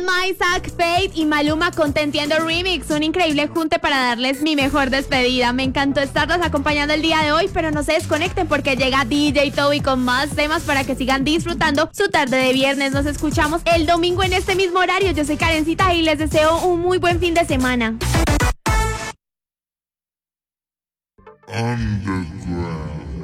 Isaac, Fate y Maluma con Te Entiendo Remix, un increíble junte para darles mi mejor despedida. Me encantó estarlos acompañando el día de hoy, pero no se desconecten porque llega DJ Toby con más temas para que sigan disfrutando su tarde de viernes. Nos escuchamos el domingo en este mismo horario. Yo soy Karencita y les deseo un muy buen fin de semana. Underground.